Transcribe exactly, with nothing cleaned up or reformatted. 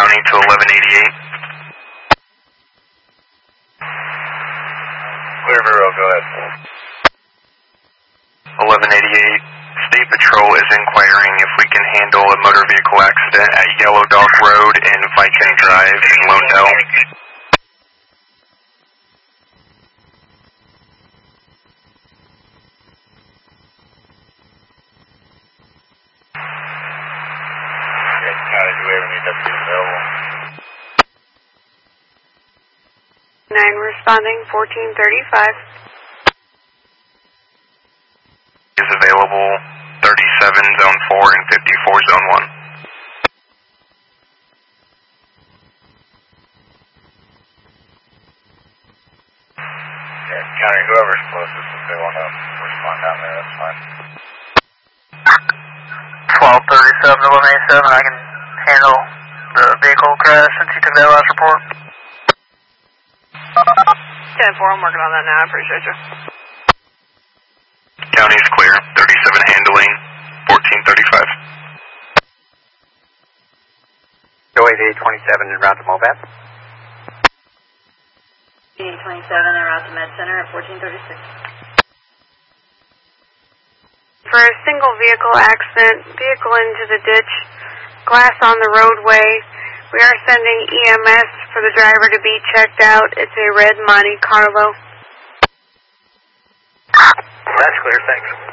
County to eleven eighty-eight. Clear Vero, go ahead. eleven eighty-eight. State Patrol is inquiring if we can handle a motor vehicle accident at Yellow Dog Road and Viking Drive in Londell. County, do we have any deputies available? nine responding, fourteen thirty-five. Is available thirty-seven zone four and fifty-four zone one. Okay, County, whoever's closest, if they want to respond down there, that's fine. twelve thirty-seven, eleven eighty-seven, I can handle the vehicle crash since you took that last report. ten four, I'm working on that now, I appreciate you. County is clear, thirty-seven handling, fourteen thirty-five. Go eight eight twenty-seven en route to Mobat. eight twenty-seven en route to Med Center at fourteen thirty-six. For a single vehicle accident, vehicle into the ditch, glass on the roadway. We are sending E M S for the driver to be checked out. It's a red Monte Carlo. That's clear, thanks.